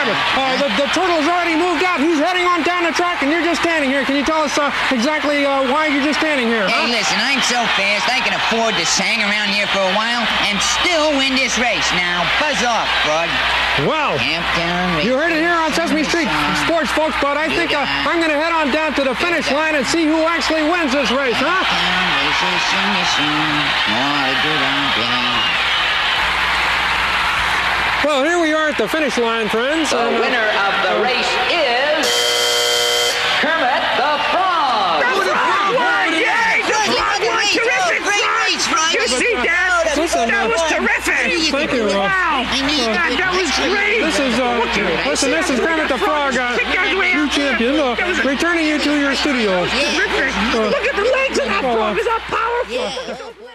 The turtle's already moved out. He's heading on down the track, and you're just standing here. Can you tell us exactly why you're just standing here? Hey, listen, I'm so fast, I can afford to hang around here for a while and still win this race. Now, buzz off, bud. Well, you heard it here on Sesame Street Sports, folks, but I think I'm going to head on down to the finish line and see who actually wins this race, huh? Well, here we are at the finish line, friends. The winner of the race is Kermit the Frog. The Frog won! Yay! The Frog won! Terrific, Frog! You see that? That was terrific! Thank you. Wow! That was great! This is Kermit the Frog, new champion, returning you to your studio. Terrific! Look at the legs of that frog! Is that powerful?